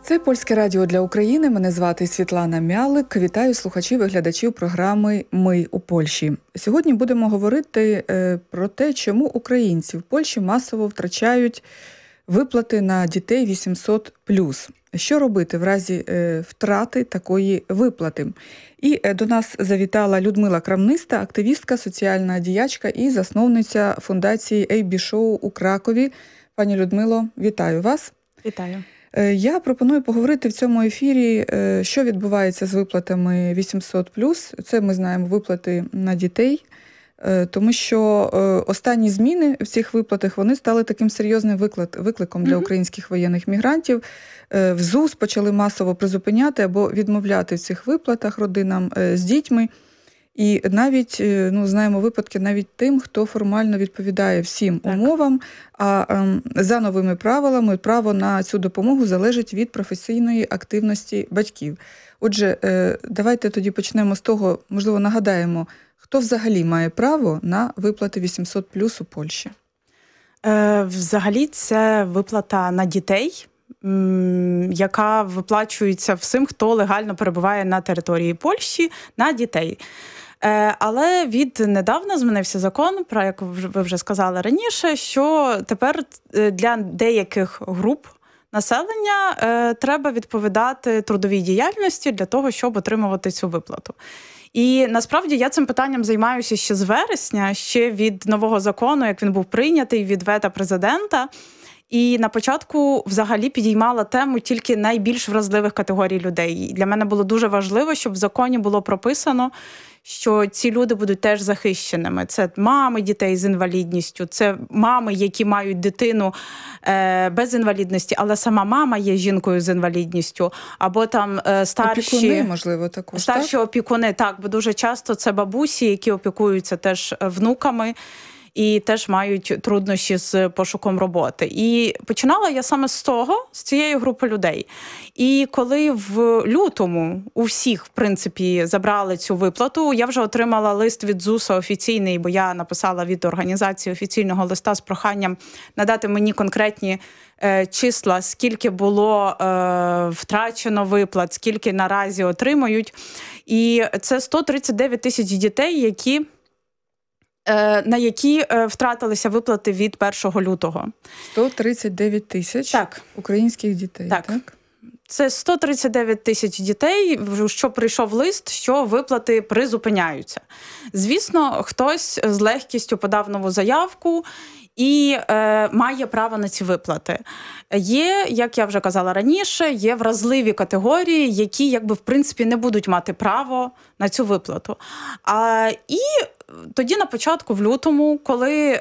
Це Польське радіо для України. Мене звати Світлана Мялик. Вітаю слухачів і глядачів програми «Ми у Польщі». Сьогодні будемо говорити про те, чому українці в Польщі масово втрачають виплати на дітей 800+. Що робити в разі втрати такої виплати? І до нас завітала Людмила Крамниста, активістка, соціальна діячка і засновниця фундації AB Show у Кракові. Пані Людмило, вітаю вас. Вітаю. Я пропоную поговорити в цьому ефірі, що відбувається з виплатами 800+. Це ми знаємо виплати на дітей, тому що останні зміни в цих виплатах, вони стали таким серйозним викликом для українських воєнних мігрантів. В ЗУС почали масово призупиняти або відмовляти в цих виплатах родинам з дітьми. І навіть, знаємо випадки навіть тим, хто формально відповідає всім умовам, а за новими правилами право на цю допомогу залежить від професійної активності батьків. Отже, давайте тоді почнемо з того, можливо, нагадаємо, хто взагалі має право на виплати 800+ у Польщі? Взагалі це виплата на дітей, яка виплачується всім, хто легально перебуває на території Польщі, на дітей. Але недавно змінився закон, про як ви вже сказали раніше, що тепер для деяких груп населення треба відповідати трудовій діяльності для того, щоб отримувати цю виплату. І насправді я цим питанням займаюся ще з вересня, ще від нового закону, як він був прийнятий, від вето президента. І на початку взагалі підіймала тему тільки найбільш вразливих категорій людей. І для мене було дуже важливо, щоб в законі було прописано, що ці люди будуть теж захищеними. Це мами дітей з інвалідністю, це мами, які мають дитину без інвалідності, але сама мама є жінкою з інвалідністю, або там старші опікуни, можливо, також, старші опікуни, так, бо дуже часто це бабусі, які опікуються теж внуками і теж мають труднощі з пошуком роботи. І починала я саме з цієї групи людей. І коли в лютому у всіх, в принципі, забрали цю виплату, я вже отримала лист від ЗУСу офіційний, бо я написала від організації офіційного листа з проханням надати мені конкретні числа, скільки було втрачено виплат, скільки наразі отримують. І це 139 тисяч дітей, на які втратилися виплати від 1 лютого. 139 тисяч українських дітей, так? Це 139 тисяч дітей, що прийшов лист, що виплати призупиняються. Звісно, хтось з легкістю подав нову заявку і має право на ці виплати. Є, як я вже казала раніше, є вразливі категорії, які, в принципі, не будуть мати право на цю виплату. І тоді на початку, в лютому, коли